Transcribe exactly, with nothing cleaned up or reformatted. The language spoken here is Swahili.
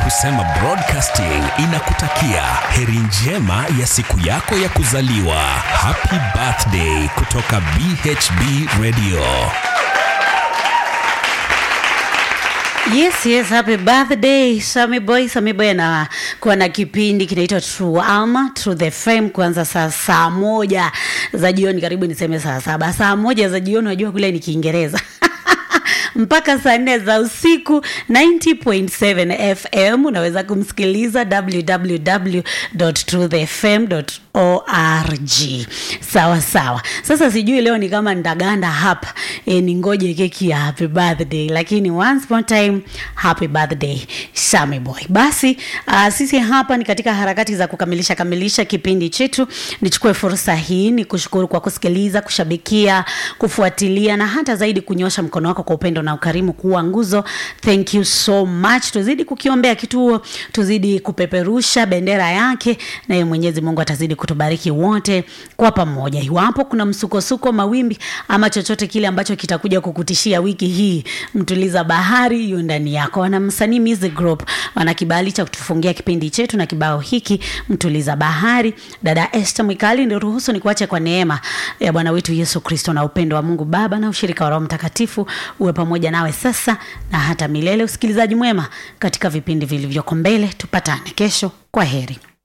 Husema Broadcasting inakutakia heri njema ya siku yako ya kuzaliwa. Happy birthday kutoka B H B Radio. Yes, yes, happy birthday Sammy Boy. Sammy Boy na kuwa na kipindi kinaitwa True Alma, True the Fame, kuanza saa saa moja za jioni, karibu niseme saa saba. Saa moja za jioni, unajua kule ni Kiingereza. Mpaka saa nne za usiku. Ninety point seven F M unaweza kumsikiliza w w w dot true the f m dot org. Sawa sawa. Sasa sijui leo ni kama ndaganda hapa e, ningoje keki ya happy birthday, lakini once upon time happy birthday Sammy Boy. Basi uh, sisi hapa ni katika harakati za kukamilisha kamilisha kipindi chetu. Nichukue fursa hii ni kushukuru kwa kusikiliza, kushabikia, kufuatilia na hata zaidi kunyosha mkono wako kwa upendo na ukarimu kuwa nguzo. Thank you so much. Tuzidi kukiombea kituo, tuzidi kupeperusha bendera yake, na yeye Mwenyezi Mungu atazidi kutubariki wote kwa pamoja. Iwapo kuna msukosuko, mawimbi ama chochote kile ambacho kitakuja kukutishia wiki hii, mtuliza bahari yu ndani yako. Wana Msanii Music Group wana kibali cha kutufungia kipindi chetu na kibao hiki mtuliza bahari. Dada Esther Mwikali, ndio ruhusu ni kuache kwa neema ya Bwana wetu Yesu Kristo na upendo wa Mungu Baba na ushirika wa Roho Mtakatifu uwe pamoja nawe sasa na hata milele. Usikilizaji mwema katika vipindi vilivyoko mbele. Tupatane kesho. Kwa heri.